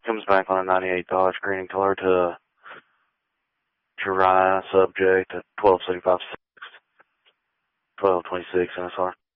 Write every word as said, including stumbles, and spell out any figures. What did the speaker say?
Comes back on a ninety-eight Dodge green and color to Jiraiya, subject at twelve seventy-five six, twelve twenty-six N S R.